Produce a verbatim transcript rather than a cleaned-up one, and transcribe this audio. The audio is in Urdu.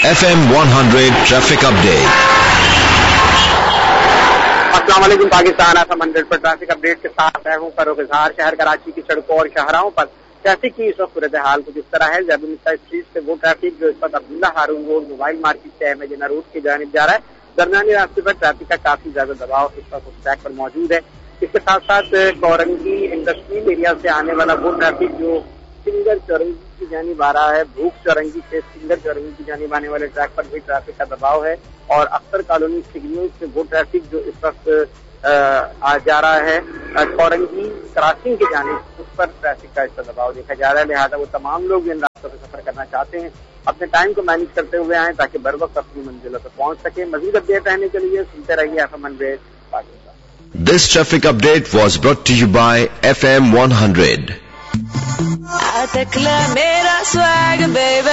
F M hundred traffic update. السلام علیکم پاکستان، ایف ایم ہنڈریڈ پر ٹریفک اپڈیٹ کے ساتھ میں ہوں فاروق اظہار۔ شہر کراچی کی سڑکوں اور شاہراہوں پر ٹریفک کی اس وقت صورتحال کچھ اس طرح ہے۔ زیب النساء اسٹریٹ سے وہ ٹریفک جو اس وقت عبداللہ ہارون روڈ موبائل مارکیٹ سے احمد جناح روڈ کی جانب جا رہا ہے، درمیانی راستے پر ٹریفک کا کافی زیادہ دباؤ اس وقت اس ٹریک پر موجود ہے۔ اس کے ساتھ ساتھ کورنگی انڈسٹریل ایریا سے آنے والا وہ ٹریفک جو سنگر چورنگی کی جانب آ رہا ہے، بھوک چورنگی سے سنگر چورنگی کی جانب آنے والے ٹریک پر بھی ٹریفک کا دباؤ ہے، اور اختر کالونی سگنل سے وہ ٹریفک جو اس وقت آ جا رہا ہے کورنگی کراسنگ کی جانب، اس پر ٹریفک کا اس کا دباؤ دیکھا جا رہا ہے۔ لہٰذا وہ تمام لوگ جو ان راستوں سے سفر کرنا چاہتے ہیں اپنے ٹائم کو مینیج کرتے ہوئے آئیں تاکہ بر وقت اپنی منزلوں پر پہنچ سکیں۔ مزید اپڈیٹ رہنے کے لیے سنتے رہیے F M hundred Pakistan. This traffic update was brought to you by F M hundred. I declare made a swag, baby.